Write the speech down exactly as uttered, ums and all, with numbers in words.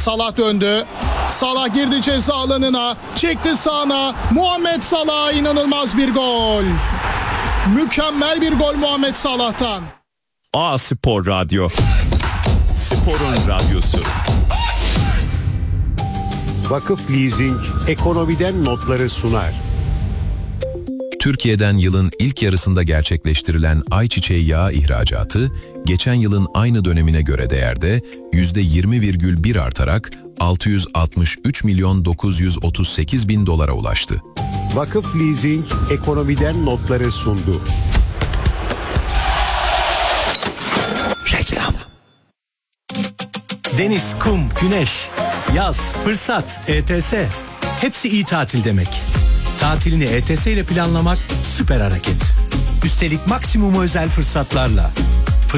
Salah döndü. Salah girdi ceza alanına. Çekti sağına. Muhammed Salah, inanılmaz bir gol. Mükemmel bir gol Muhammed Salah'tan. A Spor Radyo. Sporun radyosu. Vakıf Leasing ekonomiden notları sunar. Türkiye'den yılın ilk yarısında gerçekleştirilen ayçiçeği yağı ihracatı, geçen yılın aynı dönemine göre değerde yüzde yirmi virgül bir artarak altı yüz altmış üç milyon dokuz yüz otuz sekiz bin dolara ulaştı. Vakıf Leasing ekonomiden notları sundu. Reklam. Deniz, kum, güneş, yaz, fırsat, E T S. Hepsi iyi tatil demek. Tatilini E T S ile planlamak süper hareket. Üstelik maksimum özel fırsatlarla.